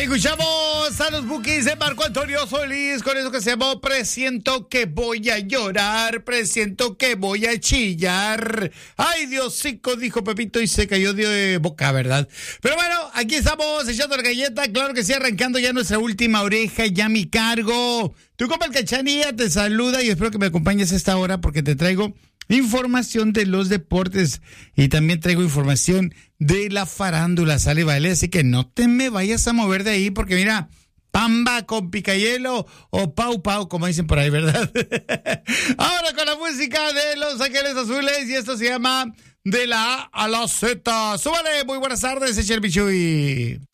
Escuchamos a los Bukis de Marco Antonio Solís con eso que se llamó Presiento que voy a llorar, presiento que voy a chillar. Ay, Diosico, dijo Pepito y se cayó de boca, ¿verdad? Pero bueno, aquí estamos echando la galleta, claro que sí, arrancando ya nuestra última oreja, ya mi cargo. Tu compa el Cachanilla te saluda y espero que me acompañes a esta hora porque te traigo información de los deportes y también traigo información de la farándula, sale, vale, así que no te me vayas a mover de ahí porque mira, pamba con picayelo o pau pau, como dicen por ahí, ¿verdad? Ahora con la música de Los Ángeles Azules y esto se llama De la A a la Z. Súbale, muy buenas tardes, Echer Bichuy.